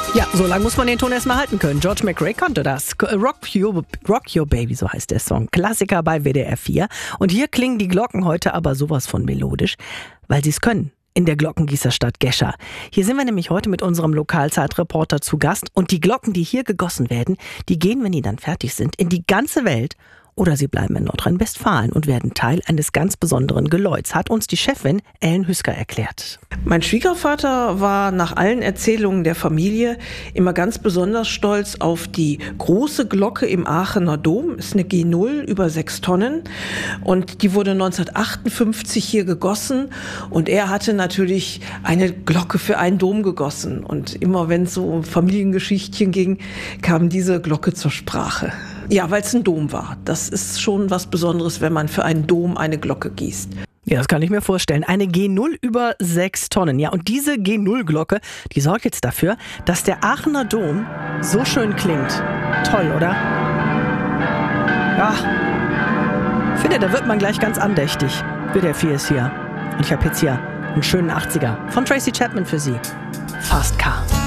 Ja, so lange muss man den Ton erstmal halten können. George McRae konnte das. Rock Your Baby, so heißt der Song. Klassiker bei WDR 4. Und hier klingen die Glocken heute aber sowas von melodisch, weil sie es können. In der Glockengießerstadt Gescher. Hier sind wir nämlich heute mit unserem Lokalzeitreporter zu Gast. Und die Glocken, die hier gegossen werden, die gehen, wenn die dann fertig sind, in die ganze Welt. Oder sie bleiben in Nordrhein-Westfalen und werden Teil eines ganz besonderen Geläuts, hat uns die Chefin Ellen Hüsker erklärt. Mein Schwiegervater war nach allen Erzählungen der Familie immer ganz besonders stolz auf die große Glocke im Aachener Dom. Ist eine G0 über 6 Tonnen und die wurde 1958 hier gegossen und er hatte natürlich eine Glocke für einen Dom gegossen und immer wenn es so um Familiengeschichtchen ging, kam diese Glocke zur Sprache. Ja, weil es ein Dom war. Das ist schon was Besonderes, wenn man für einen Dom eine Glocke gießt. Ja, das kann ich mir vorstellen. Eine G0 über 6 Tonnen. Ja, und diese G0-Glocke, die sorgt jetzt dafür, dass der Aachener Dom so schön klingt. Toll, oder? Ja, ich finde, da wird man gleich ganz andächtig. WDR 4 ist hier. Und ich habe jetzt hier einen schönen 80er von Tracy Chapman für Sie. Fast Car.